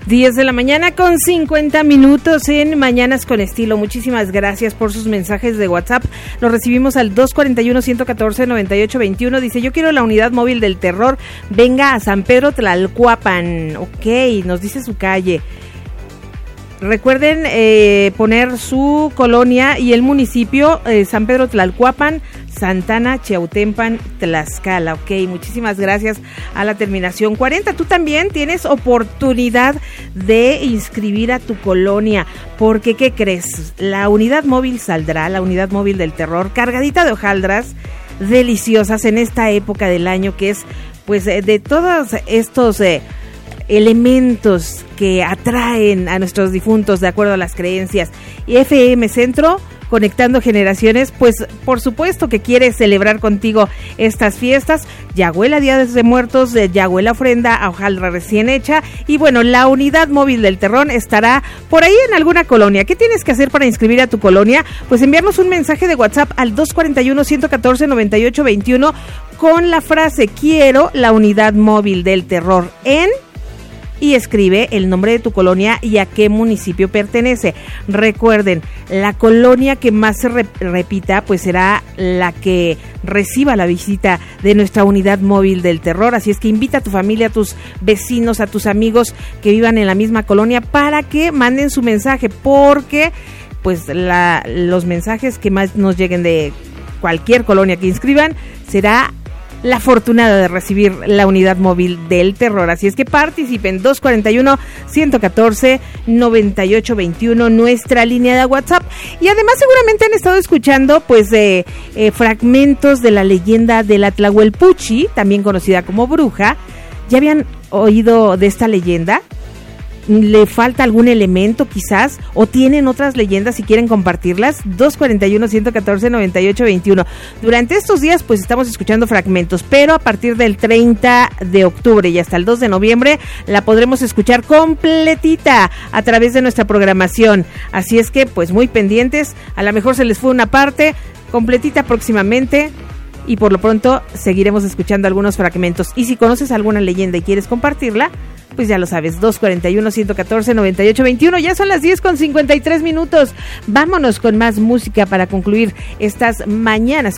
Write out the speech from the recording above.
10 de la mañana con 50 minutos en Mañanas con Estilo. Muchísimas gracias por sus mensajes de WhatsApp. Los recibimos al 241-114-9821. Dice, yo quiero la unidad móvil del terror. Venga a San Pedro Tlalcuapan. Ok, nos dice su calle. Recuerden poner su colonia y el municipio, San Pedro Tlalcuapan, Santana, Chiautempan, Tlaxcala. Ok, muchísimas gracias a la terminación 40. Tú también tienes oportunidad de inscribir a tu colonia, porque ¿qué crees? La unidad móvil saldrá, la unidad móvil del terror, cargadita de hojaldras deliciosas en esta época del año, que es pues de todos estos elementos que atraen a nuestros difuntos de acuerdo a las creencias. Y FM Centro, conectando generaciones, pues por supuesto que quiere celebrar contigo estas fiestas. Yahuela Día de Muertos, Yahuela ofrenda a hojaldra recién hecha. Y bueno, la unidad móvil del terror estará por ahí en alguna colonia. ¿Qué tienes que hacer para inscribir a tu colonia? Pues enviarnos un mensaje de WhatsApp al 241-114-9821 con la frase quiero la unidad móvil del terror y escribe el nombre de tu colonia y a qué municipio pertenece. Recuerden, la colonia que más se repita pues será la que reciba la visita de nuestra unidad móvil del terror, así es que invita a tu familia, a tus vecinos, a tus amigos que vivan en la misma colonia para que manden su mensaje, porque pues los mensajes que más nos lleguen de cualquier colonia que inscriban será la afortunada de recibir la unidad móvil del terror. Así es que participen. 241-114-9821, nuestra línea de WhatsApp. Y además seguramente han estado escuchando pues fragmentos de la leyenda de la Tlahuelpuchi, también conocida como bruja. ¿Ya habían oído de esta leyenda? ¿Le falta algún elemento quizás? ¿O tienen otras leyendas si quieren compartirlas? 241-114-9821. Durante estos días pues estamos escuchando fragmentos, pero a partir del 30 de octubre y hasta el 2 de noviembre la podremos escuchar completita a través de nuestra programación. Así es que pues muy pendientes, a lo mejor se les fue una parte completita próximamente. Y por lo pronto seguiremos escuchando algunos fragmentos. Y si conoces alguna leyenda y quieres compartirla, pues ya lo sabes, 241-114-9821. Ya son las 10:53. Vámonos con más música para concluir estas mañanas